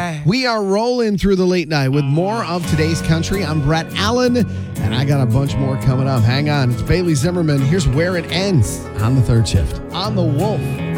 night. We are rolling through the late night with more of today's country. I'm Brett Allen, and I got a bunch more coming up. Hang on. It's Bailey Zimmerman. Here's where it ends on the third shift on The Wolf.